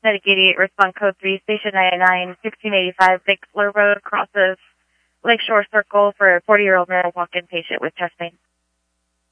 Medic 88, respond code 3, station 99, 1685 Big Fleur Road, crosses Lakeshore Circle for a 40-year-old male walk-in patient with chest pain.